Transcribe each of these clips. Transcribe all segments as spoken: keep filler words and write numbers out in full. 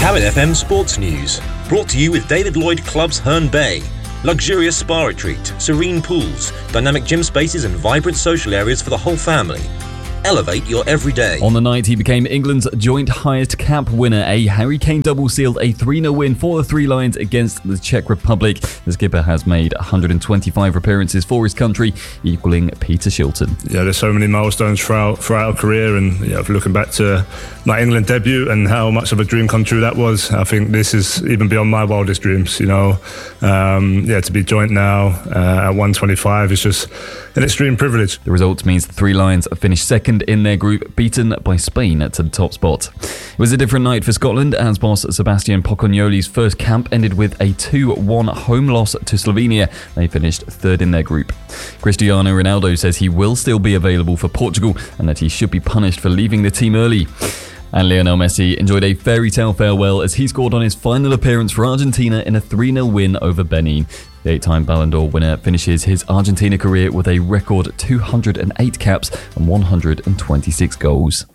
Cabin F M Sports News, brought to you with David Lloyd Clubs Herne Bay. Luxurious spa retreat, serene pools, dynamic gym spaces and vibrant social areas for the whole family. Elevate your everyday. On the night, he became England's joint highest cap winner. A Harry Kane double sealed a three nil win for the Three Lions against the Czech Republic. The skipper has made one hundred twenty-five appearances for his country, equaling Peter Shilton. Yeah, there's so many milestones throughout throughout our career, and yeah, looking back to my England debut and how much of a dream come true that was, I think this is even beyond my wildest dreams. You know, um, yeah, to be joint now uh, at one twenty-five is just an extreme privilege. The result means the Three Lions finished second in their group, beaten by Spain to the top spot. It was a different night for Scotland as boss Sebastian Pocognoli's first camp ended with a two one home loss to Slovenia. They finished third in their group. Cristiano Ronaldo says he will still be available for Portugal and that he should be punished for leaving the team early. And Lionel Messi enjoyed a fairy tale farewell as he scored on his final appearance for Argentina in a three nil win over Benin. The eight-time Ballon d'Or winner finishes his Argentina career with a record two hundred eight caps and one hundred twenty-six goals.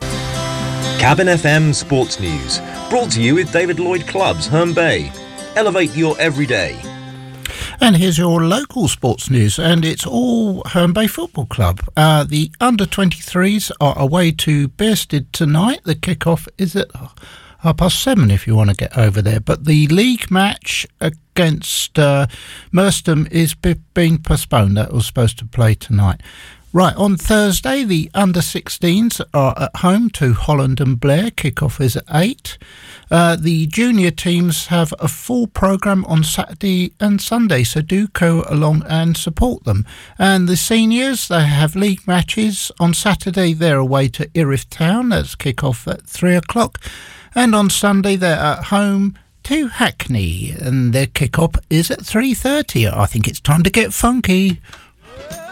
Cabin F M Sports News, brought to you with David Lloyd Clubs Herne Bay. Elevate your everyday. And here's your local sports news, and it's all Herne Bay Football Club. Uh, the under twenty-threes are away to Bearsted tonight. The kick-off is at half past seven if you want to get over there. But the league match against uh, Merstham is be- being postponed. That was supposed to play tonight. Right, on Thursday, the under sixteens are at home to Holland and Blair. Kick-off is at eight. Uh, the junior teams have a full programme on Saturday and Sunday, so do go along and support them. And the seniors, they have league matches. On Saturday, they're away to Erith Town. That's kick-off at three o'clock. And on Sunday, they're at home to Hackney, and their kick-off is at three thirty. I think it's time to get funky.